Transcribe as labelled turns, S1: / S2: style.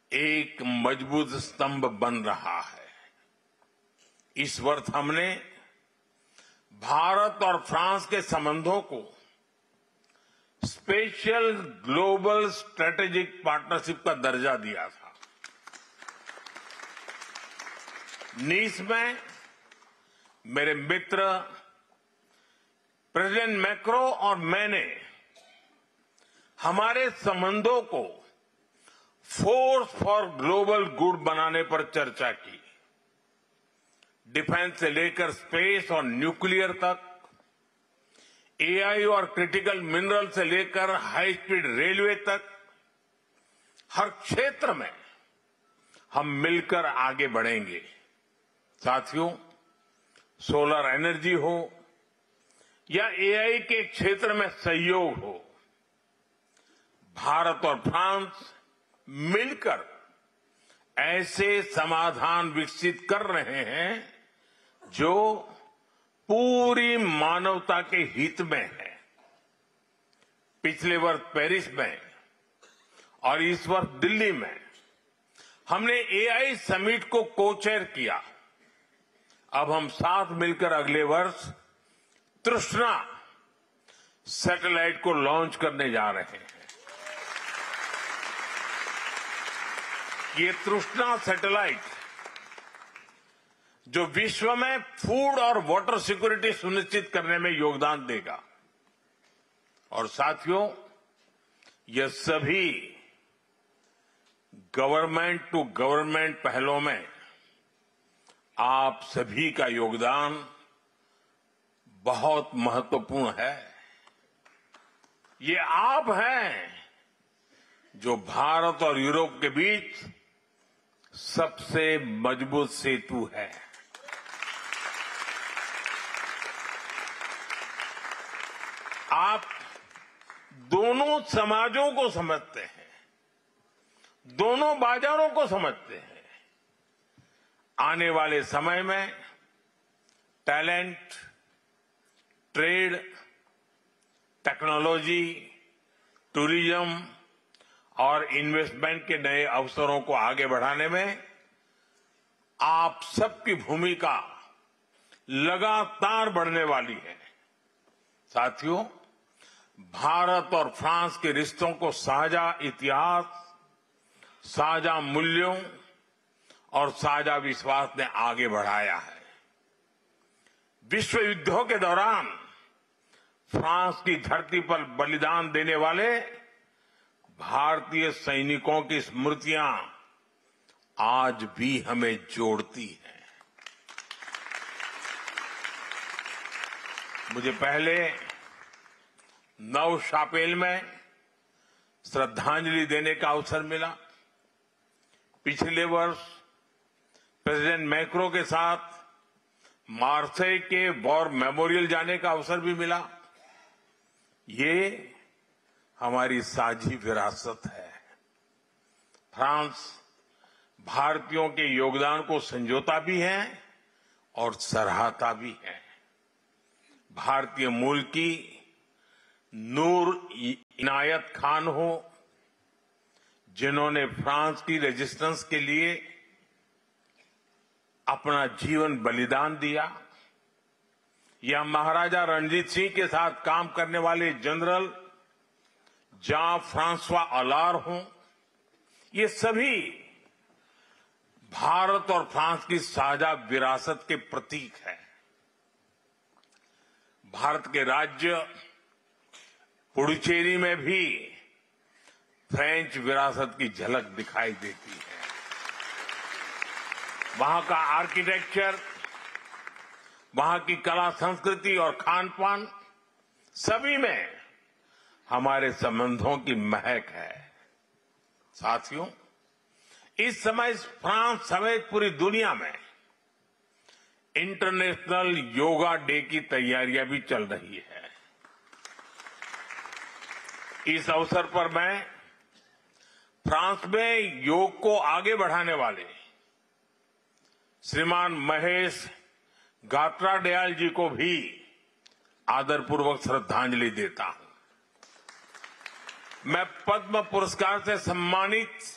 S1: एक मजबूत स्तंभ बन रहा है। इस वर्ष हमने भारत और फ्रांस के संबंधों को स्पेशल ग्लोबल स्ट्रेटेजिक पार्टनरशिप का दर्जा दिया था। नीस में मेरे मित्र प्रेसिडेंट मैक्रो और मैंने हमारे संबंधों को फोर्स फॉर ग्लोबल गुड बनाने पर चर्चा की। डिफेंस से लेकर स्पेस और न्यूक्लियर तक, एआई और क्रिटिकल मिनरल से लेकर हाई स्पीड रेलवे तक, हर क्षेत्र में हम मिलकर आगे बढ़ेंगे। साथियों, सोलर एनर्जी हो या एआई के क्षेत्र में सहयोग हो, भारत और फ्रांस मिलकर ऐसे समाधान विकसित कर रहे हैं जो पूरी मानवता के हित में है। पिछले वर्ष पेरिस में और इस वर्ष दिल्ली में हमने एआई समिट को को-चेयर किया। अब हम साथ मिलकर अगले वर्ष तृष्णा सैटेलाइट को लॉन्च करने जा रहे हैं। ये तृष्णा सैटेलाइट जो विश्व में फूड और वाटर सिक्योरिटी सुनिश्चित करने में योगदान देगा। और साथियों, ये सभी गवर्नमेंट टू गवर्नमेंट पहलों में आप सभी का योगदान बहुत महत्वपूर्ण है। ये आप हैं जो भारत और यूरोप के बीच सबसे मजबूत सेतु है। आप दोनों समाजों को समझते हैं, दोनों बाजारों को समझते हैं। आने वाले समय में टैलेंट, ट्रेड, टेक्नोलॉजी, टूरिज्म और इन्वेस्टमेंट के नए अवसरों को आगे बढ़ाने में आप सबकी भूमिका लगातार बढ़ने वाली है। साथियों, भारत और फ्रांस के रिश्तों को साझा इतिहास, साझा मूल्यों और साझा विश्वास ने आगे बढ़ाया है। विश्व युद्धों के दौरान फ्रांस की धरती पर बलिदान देने वाले भारतीय सैनिकों की स्मृतियां आज भी हमें जोड़ती हैं। मुझे पहले नव शापेल में श्रद्धांजलि देने का अवसर मिला। पिछले वर्ष प्रेसिडेंट मैक्रो के साथ मार्सेई के वॉर मेमोरियल जाने का अवसर भी मिला। ये हमारी साझी विरासत है। फ्रांस भारतीयों के योगदान को संजोता भी है और सराहता भी है। भारतीय मूल की नूर इनायत खान हो, जिन्होंने फ्रांस की रेजिस्टेंस के लिए अपना जीवन बलिदान दिया, या महाराजा रणजीत सिंह के साथ काम करने वाले जनरल जां फ्रांसवा अलार हों, ये सभी भारत और फ्रांस की साझा विरासत के प्रतीक हैं। भारत के राज्य पुडुचेरी में भी फ्रेंच विरासत की झलक दिखाई देती है। वहां का आर्किटेक्चर, वहां की कला संस्कृति और खान पान, सभी में हमारे संबंधों की महक है। साथियों, इस समय फ्रांस समेत पूरी दुनिया में इंटरनेशनल योगा डे की तैयारियां भी चल रही है। इस अवसर पर मैं फ्रांस में योग को आगे बढ़ाने वाले श्रीमान महेश गात्राडयाल जी को भी आदरपूर्वक श्रद्धांजलि देता हूं। मैं पद्म पुरस्कार से सम्मानित